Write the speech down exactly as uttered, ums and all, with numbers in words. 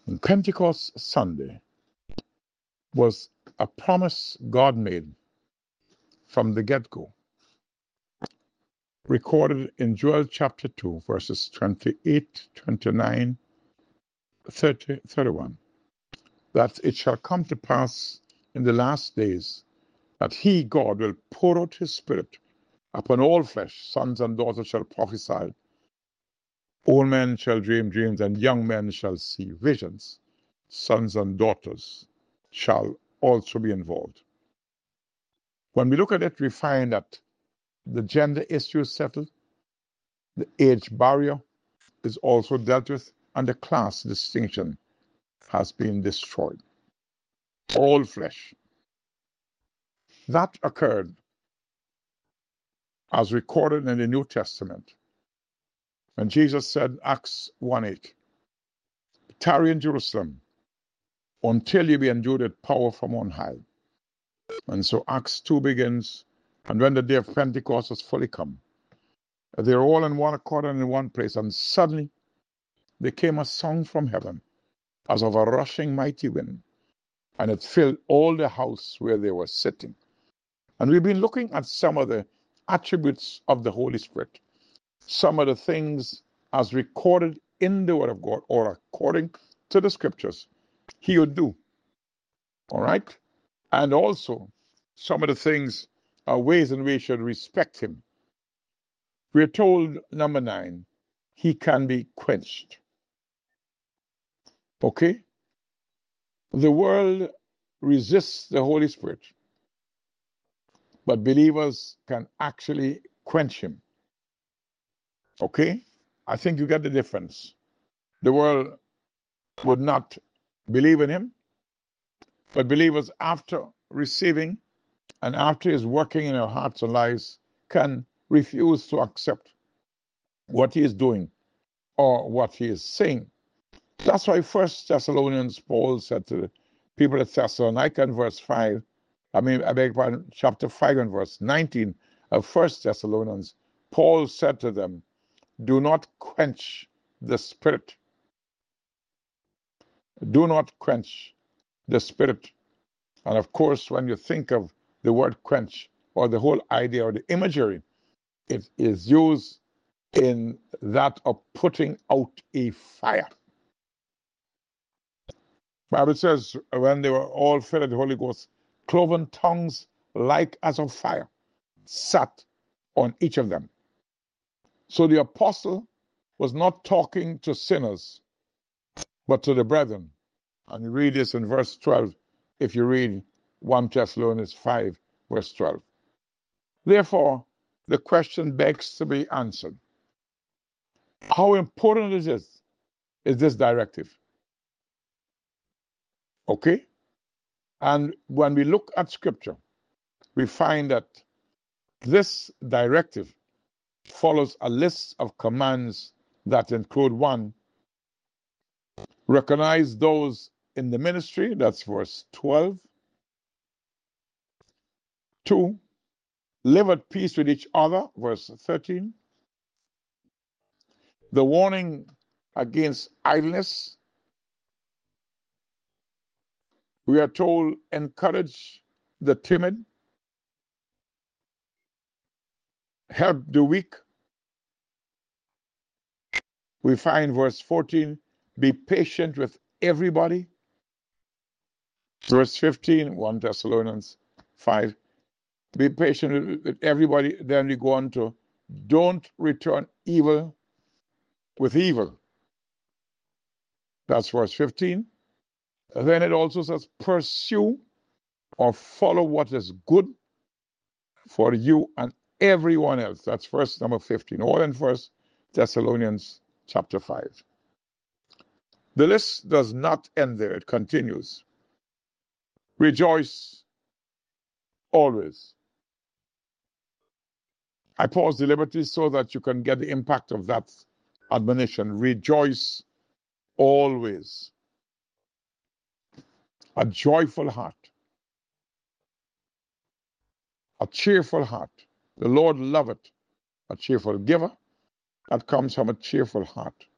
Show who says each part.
Speaker 1: And Pentecost Sunday was a promise God made from the get-go, recorded in Joel chapter two, verses twenty-eight, twenty-nine, thirty, thirty-one, that it shall come to pass in the last days that he, God, will pour out his spirit upon all flesh. Sons and daughters shall prophesy, old men shall dream dreams, and young men shall see visions. Sons and daughters shall also be involved. When we look at it, we find that the gender issue is settled, the age barrier is also dealt with, and the class distinction has been destroyed. All flesh. That occurred as recorded in the New Testament when Jesus said, Acts one eight, tarry in Jerusalem until you be endued with power from on high. And so Acts two begins, and when the day of Pentecost was fully come, they were all in one accord and in one place, and suddenly there came a sound from heaven as of a rushing mighty wind, and it filled all the house where they were sitting. And we've been looking at some of the attributes of the Holy Spirit, some of the things as recorded in the Word of God or according to the Scriptures he would do. All right? And also some of the things are ways in which we should respect him. We're told, number nine, he can be quenched. Okay? The world resists the Holy Spirit, but believers can actually quench him. Okay? I think you get the difference. The world would not believe in him, but believers, after receiving and after his working in our hearts and lives, can refuse to accept what he is doing or what he is saying. That's why First Thessalonians, Paul said to the people at Thessalonica in verse five, I mean, I beg your pardon, chapter five and verse nineteen of First Thessalonians, Paul said to them, do not quench the spirit. Do not quench the spirit. And of course, when you think of the word quench or the whole idea or the imagery, it is used in that of putting out a fire. The Bible says when they were all filled with the Holy Ghost, cloven tongues like as of fire sat on each of them. So the apostle was not talking to sinners, but to the brethren. And you read this in verse twelve, if you read First Thessalonians five, verse twelve. Therefore, the question begs to be answered. How important is this, is this directive? Okay? And when we look at Scripture, we find that this directive follows a list of commands that include one, recognize those in the ministry, that's verse twelve. Two, live at peace with each other, verse thirteen. The warning against idleness, we are told, encourage the timid, help the weak. We find verse fourteen, be patient with everybody. Verse fifteen, First Thessalonians five, be patient with everybody. Then we go on to, don't return evil with evil. That's verse fifteen. Then it also says, pursue or follow what is good for you and everyone else. That's verse number fifteen, all in First Thessalonians chapter five. The list does not end there, it continues. Rejoice always. I pause deliberately so that you can get the impact of that admonition. Rejoice always. A joyful heart, a cheerful heart. The Lord loveth a cheerful giver that comes from a cheerful heart.